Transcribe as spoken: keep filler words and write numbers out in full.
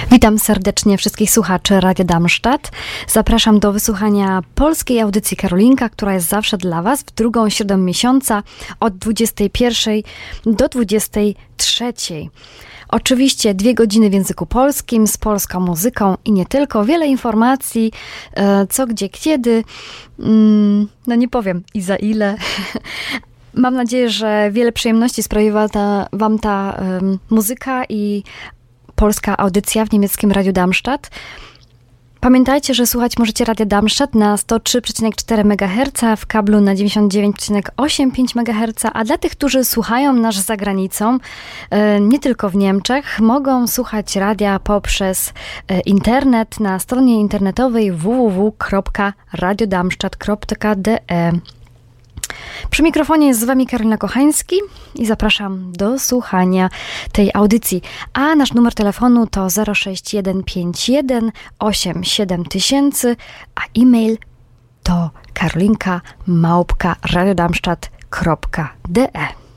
Witam serdecznie wszystkich słuchaczy Radia Darmstadt. Zapraszam do wysłuchania polskiej audycji Karolinka, która jest zawsze dla Was w drugą środę miesiąca od dwudziestej pierwszej do dwudziestej trzeciej. Oczywiście dwie godziny w języku polskim z polską muzyką i nie tylko. Wiele informacji, co, gdzie, kiedy. No nie powiem i za ile. Mam nadzieję, że wiele przyjemności sprawiła ta, Wam ta um, muzyka i polska audycja w niemieckim Radiu Darmstadt. Pamiętajcie, że słuchać możecie Radia Darmstadt na sto trzy przecinek cztery megaherca, w kablu na dziewięćdziesiąt dziewięć przecinek osiemdziesiąt pięć megaherca, a dla tych, którzy słuchają nas za granicą, nie tylko w Niemczech, mogą słuchać radia poprzez internet na stronie internetowej w w w kropka radio darmstadt kropka d e. Przy mikrofonie jest z Wami Karolina Kochański i zapraszam do słuchania tej audycji. A nasz numer telefonu to zero sześć jeden pięć jeden osiem siedem tysięcy, a e-mail to karolinka małpka radio darmstadt kropka d e.